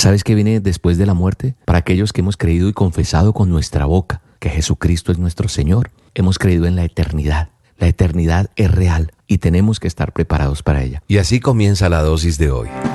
¿Sabes qué viene después de la muerte? Para aquellos que hemos creído y confesado con nuestra boca que Jesucristo es nuestro Señor, hemos creído en la eternidad. La eternidad es real y tenemos que estar preparados para ella. Y así comienza la dosis de hoy.